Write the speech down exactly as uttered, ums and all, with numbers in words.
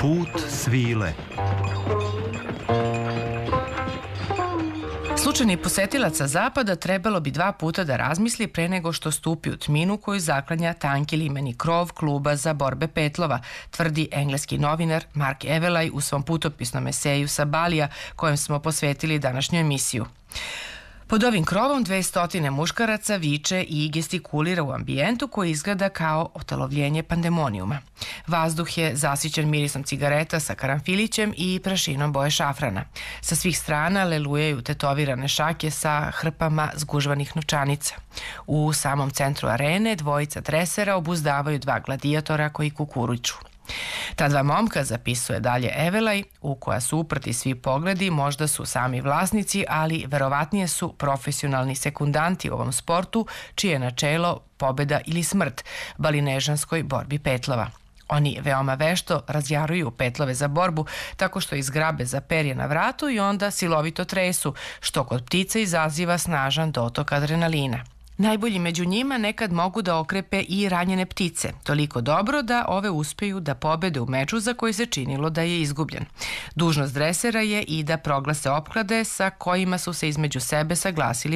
Put svile. Slučajni posetilac sa zapada trebalo bi dva puta da razmisli pre nego što stupi u tminu koju zaklanja tanki limeni krov kluba za borbe petlova, tvrdi engleski novinar Mark Evelay u svom putopisnom eseju sa Balija kojem smo posvetili današnju emisiju. Pod ovim krovom dvesta muškaraca viče i gestikulira u ambijentu koji izgleda kao otelovljenje pandemonijuma. Vazduh je zasićen mirisom cigareta sa karanfilićem i prašinom boje šafrana. Sa svih strana lelujaju tetovirane šake sa hrpama zgužvanih novčanica. U samom centru arene dvojica dresera obuzdavaju dva gladijatora koji kukuruču. Ta dva momka, zapisuje dalje Evelay, u koja su uprti svi pogledi, možda su sami vlasnici, ali verovatnije su profesionalni sekundanti u ovom sportu, čije je načelo pobeda ili smrt, balinežanskoj borbi petlova. Oni veoma vešto razjaruju petlove za borbu tako što ih zgrabe za perje na vratu i onda silovito tresu, što kod ptica izaziva snažan dotok adrenalina. Najbolji među njima nekad mogu da okrepe i ranjene ptice, toliko dobro da ove uspeju da pobede u meču za koji se činilo da je izgubljen. Dužnost dresera je i da proglase opklade sa kojima su se između sebe saglasili